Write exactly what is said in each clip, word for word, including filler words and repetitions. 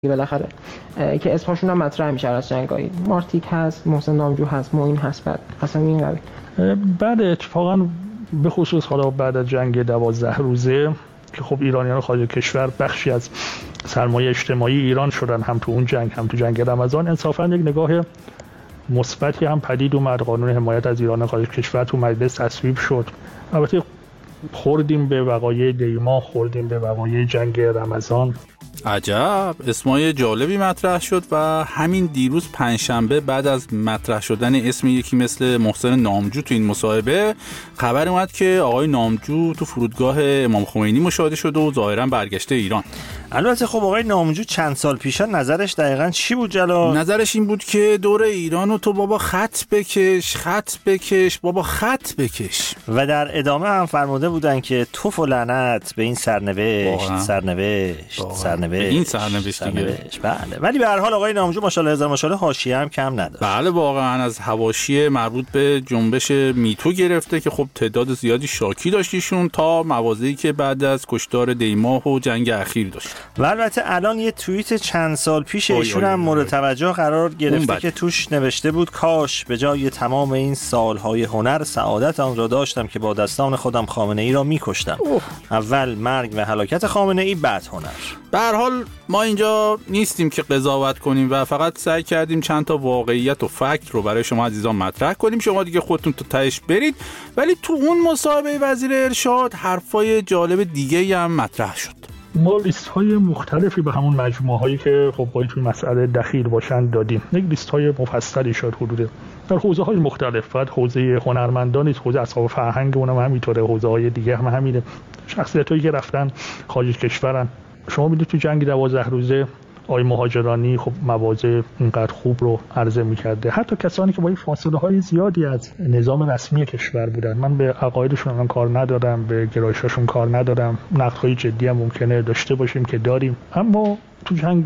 بالاخره که اسمشون هم مطرح میشه از جنگایی. مارتیک هست، محسن نامجو هست، معین هست، بعد اصلا این قبیل. بعد اتفاقا به خصوص حالا بعد از جنگ دوازده روزه که خب ایرانیان خارج کشور بخشی از سرمایه اجتماعی ایران شدن، هم تو اون جنگ هم تو جنگ رمضان، انصافا یک نگاه مثبتی هم پدید اومد. قانون حمایت از ایران خارج کشور تو مجلس تصویب شد. البته خوردیم به وقایع دیما، خوردیم به وقایع جنگ رمضان. عجب، اسمای جالبی مطرح شد و همین دیروز پنجشنبه بعد از مطرح شدن اسم یکی مثل محسن نامجو تو این مصاحبه خبر اومد که آقای نامجو تو فرودگاه امام خمینی مشاهده شده و ظاهرا برگشته ایران. البته خب آقای نامجو چند سال پیشا نظرش دقیقاً چی بود جلال؟ نظرش این بود که دور ایرانو تو بابا خط بکش، خط بکش، بابا خط بکش. و در ادامه هم فرموده بودن که توف و لعنت به این سرنوشت، باقا. سرنوشت، باقا. سرنوشت. به این سرنوشت دیگه. بله. ولی به هر حال آقای نامجو ماشاءالله هزار ماشاءالله حاشیه هم کم نداشت. بله واقعا از حواشی مربوط به جنبش میتو گرفته که خب تعداد زیادی شاکی داشتیشون تا موازی که بعد از کشتار دیماه و جنگ اخیر داشت. و البته الان یه توییت چند سال پیش ایشون هم مورد توجه قرار گرفته که توش نوشته بود کاش به جای تمام این سالهای هنر سعادت آن را داشتم که با دستان خودم خامنه ای را میکشتم. اول مرگ و هلاکت خامنه ای، بعد هنر. به هر حال ما اینجا نیستیم که قضاوت کنیم و فقط سعی کردیم چند تا واقعیت و فکت رو برای شما عزیزان مطرح کنیم، شما دیگه خودتون تو تهش برید. ولی تو اون مصاحبه وزیر ارشاد حرفای جالب دیگه هم مطرح شد. ما لیست های مختلفی به همون مجموعه هایی که خب باید توی مسئله دخیل باشن دادیم. یک لیست های مفصلی شد حدوده در حوزه های مختلف. بعد حوزه هنرمندان نیست، حوزه اصحاب فرهنگ اونم همینطوره، حوزه های دیگه هم همینه، شخصیت هایی که رفتن خارج کشورن. شما میدید تو جنگ دوازده روزه آقای مهاجرانی خب مواضع اینقدر خوب رو عرضه میکرده، حتی کسانی که با فاصله های زیادی از نظام رسمی کشور بودن. من به عقایدشون هم کار ندارم، به گرایشاشون کار ندارم، نقدهای جدی هم ممکنه داشته باشیم که داریم، اما تو جنگ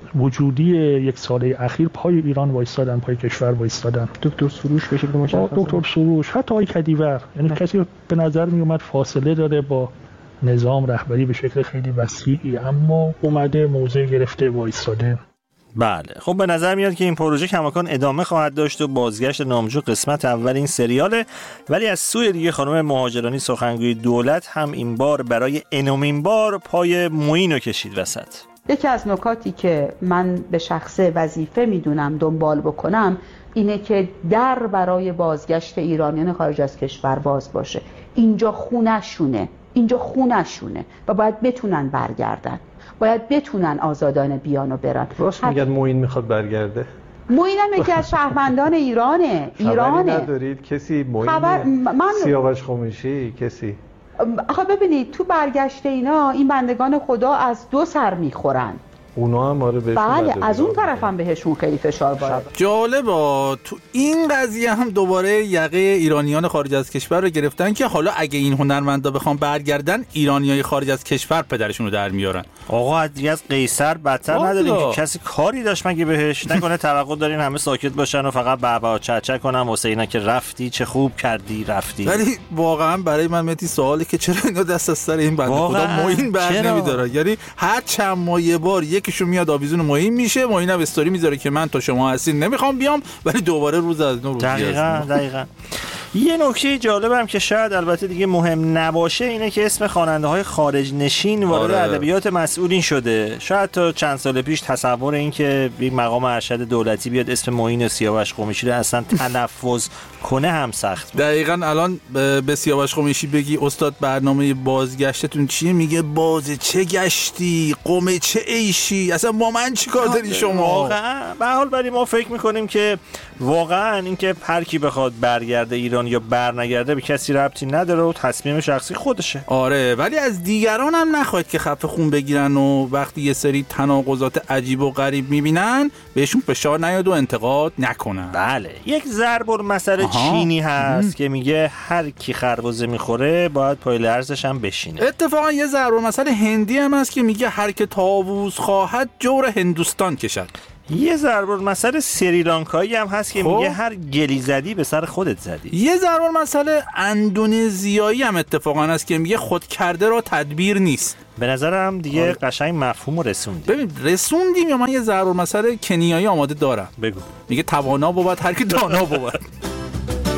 وجودی یک ساله اخیر پای ایران وایستادن، پای کشور وایستادن. دکتر سروش بشه که مشخصه، دکتر سروش، حتی آقای کدیور، یعنی کسی به نظر می اومد فاصله داره با نظام رهبری به شکل خیلی وسیعی، اما اومده موضع گرفته وایستاده. بله خب به نظر میاد که این پروژه کماکان ادامه خواهد داشت و بازگشت نامجو قسمت اول این سریاله. ولی از سوی دیگه خانم مهاجرانی سخنگوی دولت هم این بار برای انومین بار پای معین رو کشید وسط. یکی از نکاتی که من به شخص وظیفه میدونم دنبال بکنم اینه که در برای بازگشت ایرانیان خارج از کشور باز باشه. اینجا خونه‌شونه، اینجا خونه‌شونه و باید بتونن برگردن، باید بتونن آزادانه بیان و برن. راست میگن معین میخواد برگرده. معین هم یکی از شهروندان ایرانه. ایرانه. خبری ندارید کسی معین؟ خبر من سیاوش خمیشی کسی؟ آخه ببینید تو برگشت اینا این بندگان خدا از دو سر میخورن. اونا هم آره بهشون بله از اون طرف هم بهشون خیلی فشار وارد. جالبه تو این قضیه هم دوباره یقه ایرانیان خارج از کشور رو گرفتن که حالا اگه این هنرمندا بخوام برگردن ایرانیای خارج از کشور پدرشون رو در میارن. آقا دیگه از قیصر بدتر نداریم که کسی کاری داشت مگه بهش؟ نکنه توقع دارین همه ساکت باشن و فقط بابا چچ کنن واسه اینا که رفتی چه خوب کردی رفتی. ولی واقعا برای من متی سوالی که چرا اینا دست از سر این بنده خدا معین بر نمیداره؟ یعنی هر چند ماه یه بار یکیشون میاد آویزون معین میشه، معین هم استوری میذاره که من تا شما هستین نمیخوام بیام، ولی دوباره روز از نو روزی دقیقاً دقیقاً. یه نکته جالبم که شاید البته دیگه مهم نباشه اینه که اسم خواننده‌های خارج نشین وارد آره. ادبیات مسئولین شده. شاید تا چند سال پیش تصور این که یک مقام ارشد دولتی بیاد اسم معین سیاوش خمیشی رو اصلا تلفظ کنه هم سخت بود. دقیقاً الان به سیاوش خمیشی بگی استاد برنامه بازگشتتون چیه، میگه باز چه گشتی، قم چه عیشی، اصلا با من چیکار داری شما؟ واقعا به هر حال ولی ما فکر می‌کنیم که واقعا اینکه هر کی بخواد برگرده ایران یا برنگرده به کسی ربطی نداره و تصمیم شخصی خودشه. آره ولی از دیگران هم نخواهید که خفه خون بگیرن و وقتی یه سری تناقضات عجیب و غریب میبینن بهشون فشار نیاد و انتقاد نکنن. بله یک ضرب المثل چینی هست ام. که میگه هر کی خربزه میخوره باید پای لرزش هم بشینه. اتفاقا یه ضرب المثل هندی هم هست که میگه هر کی طاووس خواهد جور هندوستان کشد. یه ضرب المثل سریلانکایی هم هست که خب؟ میگه هر گلی زدی به سر خودت زدی. یه ضرب المثل اندونزیایی هم اتفاقا هست که میگه خود کرده را تدبیر نیست. به نظرم دیگه آره. قشنگ مفهومو رسوندی. ببین رسوندیم یا من یه ضرب المثل کنیایی آماده دارم. بگو. میگه توانا بود هر کی دانا بود.